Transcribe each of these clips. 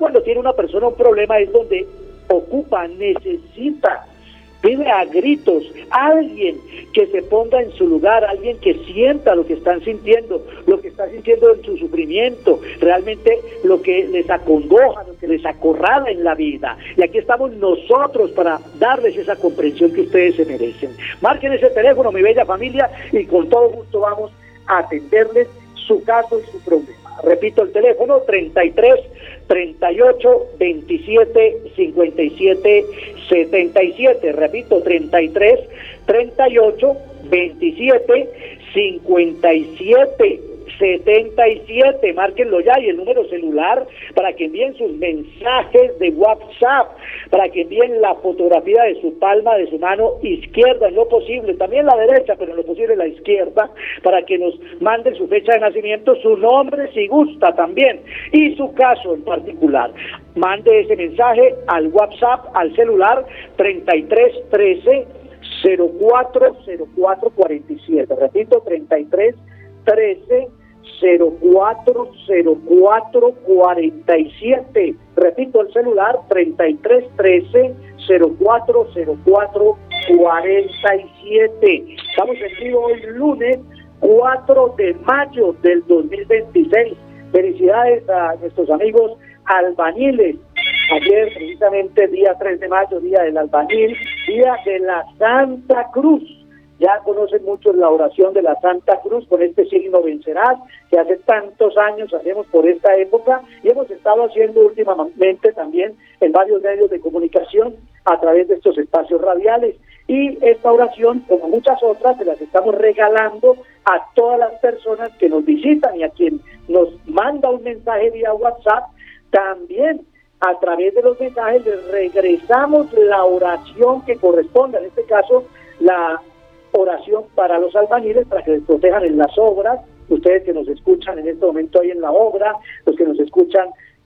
cuando tiene una persona un problema es donde ocupa, necesita, pide a gritos a alguien que se ponga en su lugar, alguien que sienta lo que están sintiendo, lo que está sintiendo en su sufrimiento, realmente lo que les acongoja, lo que les acorrala en la vida. Y aquí estamos nosotros para darles esa comprensión que ustedes se merecen. Marquen ese teléfono, mi bella familia, y con todo gusto vamos a atenderles su caso y su problema. Repito el teléfono, 33 38 27 57 77. Repito, 33 38 27 57 77, márquenlo ya, y el número celular para que envíen sus mensajes de WhatsApp, para que envíen la fotografía de su palma, de su mano izquierda, en lo posible, también la derecha, pero en lo posible la izquierda, para que nos manden su fecha de nacimiento, su nombre si gusta también, y su caso en particular. Mande ese mensaje al WhatsApp, al celular 33 13 04 04 47, repito, 33 13 04 04 47. Repito el celular 33 13 04 04 47. Estamos en vivo hoy lunes 4 de mayo del 2026. Felicidades a nuestros amigos albañiles. Ayer, precisamente, día 3 de mayo, día del albañil, día de la Santa Cruz. Ya conocen muchos la oración de la Santa Cruz, con este signo vencerás, que hace tantos años hacemos por esta época, y hemos estado haciendo últimamente también en varios medios de comunicación a través de estos espacios radiales. Y esta oración, como muchas otras, se las estamos regalando a todas las personas que nos visitan y a quien nos manda un mensaje vía WhatsApp. También a través de los mensajes les regresamos la oración que corresponda, en este caso la oración para los albañiles, para que les protejan en las obras. Ustedes que nos escuchan en este momento ahí en la obra, los que nos escuchan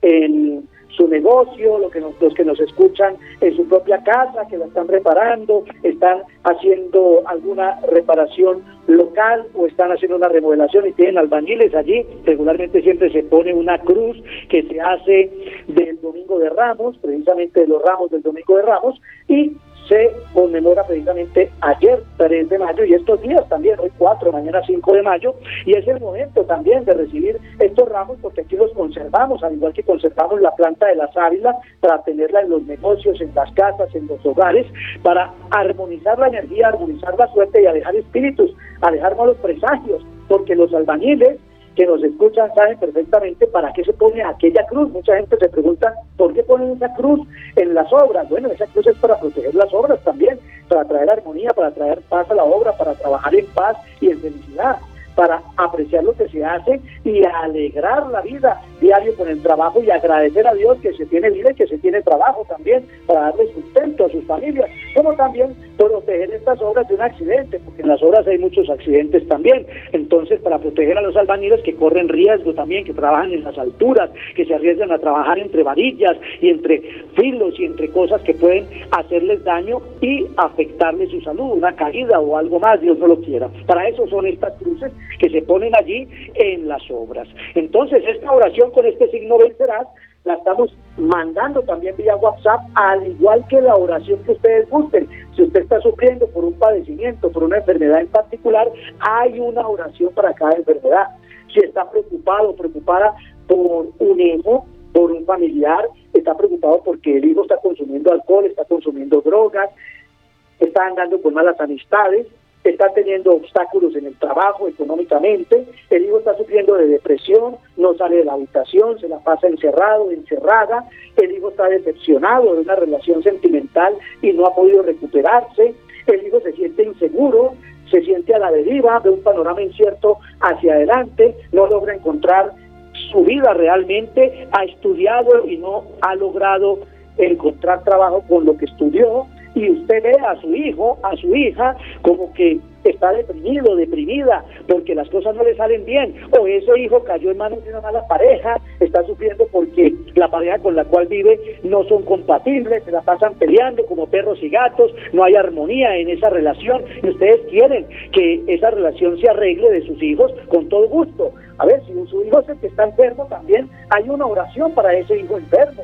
en su negocio, los que nos escuchan en su propia casa, que la están reparando, están haciendo alguna reparación local o están haciendo una remodelación y tienen albañiles allí. Regularmente siempre se pone una cruz que se hace del Domingo de Ramos, precisamente de los ramos del Domingo de Ramos, y se conmemora precisamente ayer 3 de mayo y estos días también, hoy 4, mañana 5 de mayo, y es el momento también de recibir estos ramos porque aquí los conservamos, al igual que conservamos la planta de la sábila para tenerla en los negocios, en las casas, en los hogares, para armonizar la energía, armonizar la suerte y alejar espíritus, alejar malos presagios, porque los albañiles que nos escuchan saben perfectamente para qué se pone aquella cruz. Mucha gente se pregunta ¿por qué ponen esa cruz en las obras? Bueno, esa cruz es para proteger las obras también, para traer armonía, para traer paz a la obra, para trabajar en paz y en felicidad, para apreciar lo que se hace y alegrar la vida diario con el trabajo y agradecer a Dios que se tiene vida y que se tiene trabajo también para darle sustento a sus familias, como también proteger estas obras de un accidente, porque en las obras hay muchos accidentes también. Entonces, para proteger a los albañiles que corren riesgo también, que trabajan en las alturas, que se arriesgan a trabajar entre varillas y entre filos y entre cosas que pueden hacerles daño y afectarles su salud, una caída o algo más, Dios no lo quiera. Para eso son estas cruces que se ponen allí en las obras. Entonces, esta oración con este signo vencerás la estamos mandando también vía WhatsApp, al igual que la oración que ustedes gusten. Si usted está sufriendo por un padecimiento, por una enfermedad en particular, hay una oración para cada enfermedad. Si está preocupado o preocupada por un hijo, por un familiar, está preocupado porque el hijo está consumiendo alcohol, está consumiendo drogas, está andando con malas amistades, está teniendo obstáculos en el trabajo, económicamente, el hijo está sufriendo de depresión, no sale de la habitación, se la pasa encerrado, encerrada, el hijo está decepcionado de una relación sentimental y no ha podido recuperarse, el hijo se siente inseguro, se siente a la deriva, ve un panorama incierto hacia adelante, no logra encontrar su vida realmente, ha estudiado y no ha logrado encontrar trabajo con lo que estudió, y usted ve a su hijo, a su hija, como que está deprimido, deprimida, porque las cosas no le salen bien, o ese hijo cayó en manos de una mala pareja, está sufriendo porque la pareja con la cual vive no son compatibles, se la pasan peleando como perros y gatos, no hay armonía en esa relación, y ustedes quieren que esa relación se arregle de sus hijos con todo gusto. A ver, si su hijo es el que está enfermo, también hay una oración para ese hijo enfermo.